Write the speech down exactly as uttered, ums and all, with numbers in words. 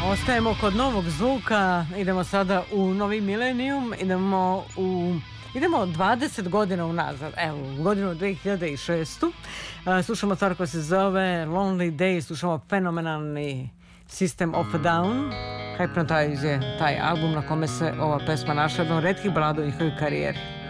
Ostajemo kod novog zvuka, idemo sada u novi milenijum, idemo u... Idemo dvadeset godina unazad, evo, u godinu dve hiljade šeste. Uh, slušamo stvar koja se zove Lonely Day, slušamo fenomenalni System of a Down. Hypnotize je taj album na kome se ova pesma našla, jedan od retkih balada u njihovoj karijeri.